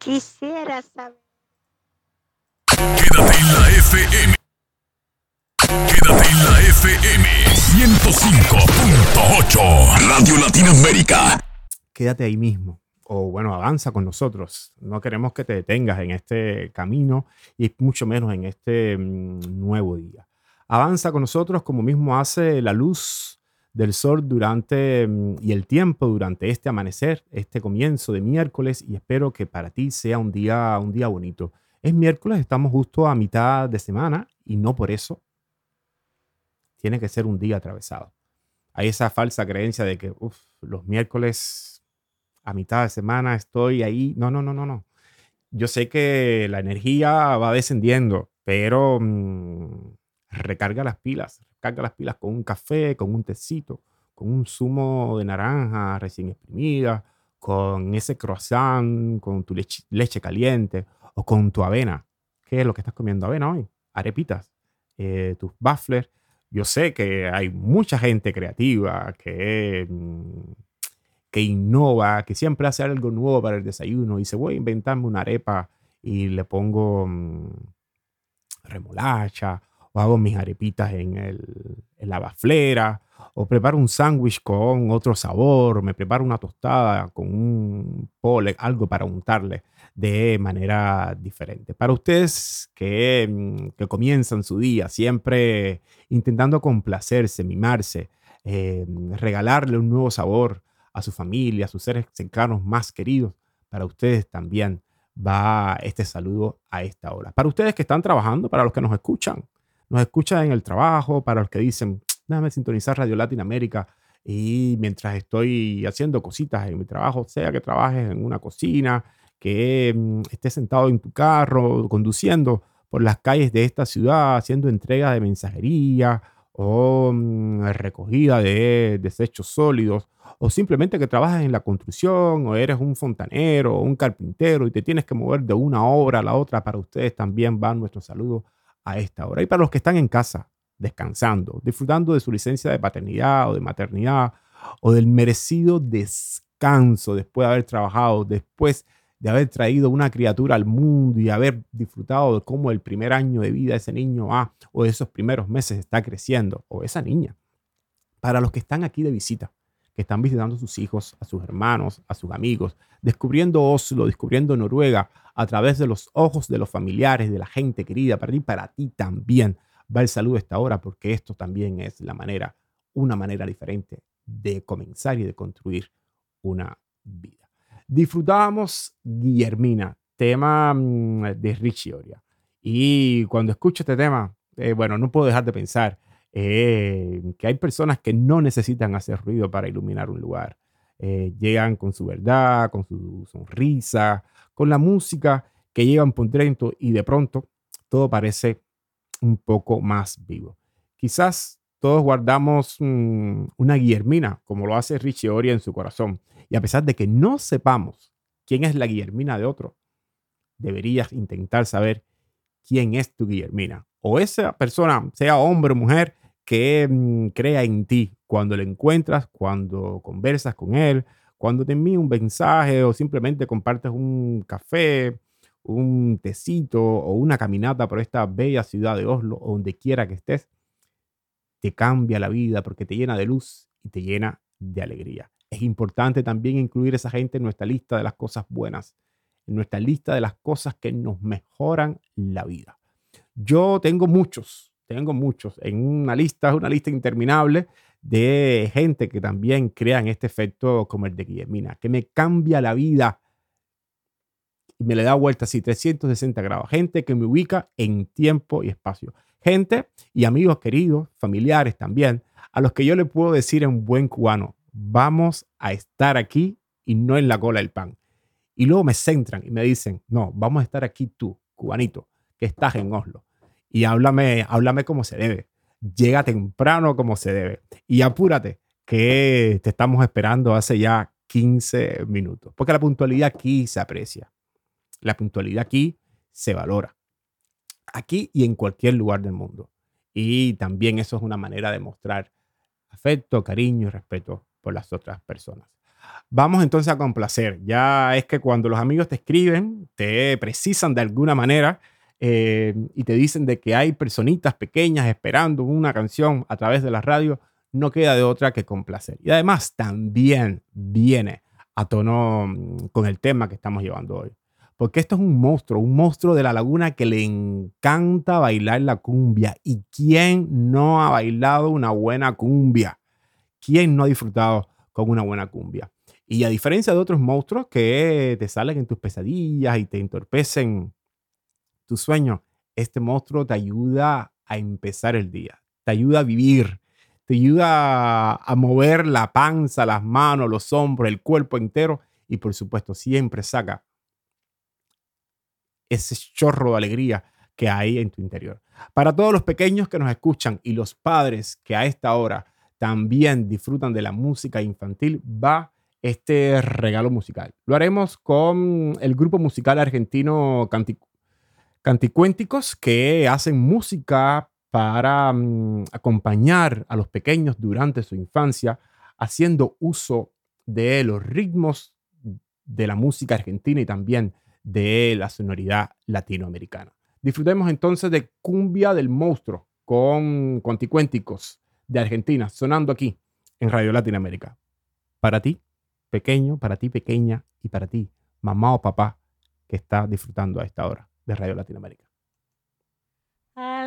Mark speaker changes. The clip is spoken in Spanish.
Speaker 1: Quisiera saber.
Speaker 2: Quédate en la FM. Quédate en la FM 105.8. Radio Latinoamérica.
Speaker 3: Quédate ahí mismo. O bueno, avanza con nosotros. No queremos que te detengas en este camino y mucho menos en este nuevo día. Avanza con nosotros como mismo hace la luz del sol durante y el tiempo durante este amanecer, este comienzo de miércoles, y espero que para ti sea un día bonito. Es miércoles, estamos justo a mitad de semana y no por eso tiene que ser un día atravesado. Hay esa falsa creencia de que los miércoles a mitad de semana estoy ahí. No. Yo sé que la energía va descendiendo, pero recarga las pilas con un café, con un tecito, con un zumo de naranja recién exprimida, con ese croissant, con tu leche caliente o con tu avena. ¿Qué es lo que estás comiendo? Avena hoy, arepitas, tus waffles. Yo sé que hay mucha gente creativa que innova, que siempre hace algo nuevo para el desayuno y dice, voy a inventarme una arepa y le pongo remolacha, o hago mis arepitas en la baflera, o preparo un sándwich con otro sabor, me preparo una tostada con un pole, algo para untarle de manera diferente. Para ustedes que comienzan su día siempre intentando complacerse, mimarse, regalarle un nuevo sabor a su familia, a sus seres cercanos más queridos, para ustedes también va este saludo a esta hora. Para ustedes que están trabajando, para los que nos escuchan en el trabajo, para los que dicen, déjame sintonizar Radio Latinoamérica y mientras estoy haciendo cositas en mi trabajo, sea que trabajes en una cocina, que estés sentado en tu carro, conduciendo por las calles de esta ciudad, haciendo entrega de mensajería o recogida de desechos sólidos, o simplemente que trabajas en la construcción, o eres un fontanero o un carpintero y te tienes que mover de una obra a la otra, para ustedes también van nuestros saludos a esta hora. Y para los que están en casa, descansando, disfrutando de su licencia de paternidad o de maternidad, o del merecido descanso después de haber trabajado, después de haber traído una criatura al mundo y haber disfrutado de cómo el primer año de vida de ese niño o esos primeros meses está creciendo, o esa niña. Para los que están aquí de visita, que están visitando a sus hijos, a sus hermanos, a sus amigos, descubriendo Oslo, descubriendo Noruega a través de los ojos de los familiares, de la gente querida. Para ti también va el saludo a esta hora, porque esto también es una manera diferente de comenzar y de construir una vida. Disfrutábamos Guillermina, tema de Richie Oria. Y cuando escucho este tema, no puedo dejar de pensar que hay personas que no necesitan hacer ruido para iluminar un lugar. Llegan con su verdad, con su sonrisa, con la música que llevan por dentro, y de pronto todo parece un poco más vivo. Quizás todos guardamos una Guillermina, como lo hace Richie Oria en su corazón. Y a pesar de que no sepamos quién es la Guillermina de otro, deberías intentar saber quién es tu Guillermina. O esa persona, sea hombre o mujer, que crea en ti cuando le encuentras, cuando conversas con él, cuando te envía un mensaje o simplemente compartes un café, un tecito o una caminata por esta bella ciudad de Oslo o donde quiera que estés. Te cambia la vida porque te llena de luz y te llena de alegría. Es importante también incluir a esa gente en nuestra lista de las cosas buenas, en nuestra lista de las cosas que nos mejoran la vida. Yo tengo muchos en una lista, es una lista interminable de gente que también crean este efecto como el de Guillermina, que me cambia la vida y me le da vuelta así 360 grados. Gente que me ubica en tiempo y espacio. Gente y amigos queridos, familiares también, a los que yo le puedo decir en buen cubano, vamos a estar aquí y no en la cola del pan. Y luego me centran y me dicen, no, vamos a estar aquí tú, cubanito, que estás en Oslo. Y háblame como se debe. Llega temprano como se debe. Y apúrate, que te estamos esperando hace ya 15 minutos. Porque la puntualidad aquí se aprecia. La puntualidad aquí se valora. Aquí y en cualquier lugar del mundo. Y también eso es una manera de mostrar afecto, cariño y respeto por las otras personas. Vamos entonces a complacer. Ya es que cuando los amigos te escriben, te precisan de alguna manera y te dicen de que hay personitas pequeñas esperando una canción a través de la radio, no queda de otra que complacer. Y además también viene a tono con el tema que estamos llevando hoy. Porque esto es un monstruo de la laguna que le encanta bailar la cumbia. ¿Y quién no ha bailado una buena cumbia? ¿Quién no ha disfrutado con una buena cumbia? Y a diferencia de otros monstruos que te salen en tus pesadillas y te entorpecen tu sueño, este monstruo te ayuda a empezar el día, te ayuda a vivir, te ayuda a mover la panza, las manos, los hombros, el cuerpo entero y por supuesto siempre saca ese chorro de alegría que hay en tu interior. Para todos los pequeños que nos escuchan y los padres que a esta hora también disfrutan de la música infantil, va este regalo musical. Lo haremos con el grupo musical argentino Canticuénticos, que hacen música para acompañar a los pequeños durante su infancia, haciendo uso de los ritmos de la música argentina y también de la sonoridad latinoamericana. Disfrutemos entonces de Cumbia del Monstruo con Canticuénticos de Argentina, sonando aquí en Radio Latinoamérica. Para ti, pequeño, para ti, pequeña, y para ti, mamá o papá, que está disfrutando a esta hora de Radio Latinoamérica.